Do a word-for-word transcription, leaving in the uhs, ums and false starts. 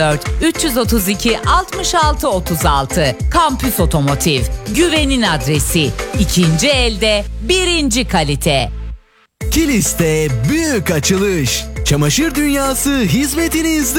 üç otuz iki altmış altı otuz altı. Kampüs Otomotiv. Güvenin adresi. İkinci elde birinci kalite. Kilis'te büyük açılış. Çamaşır dünyası hizmetinizde.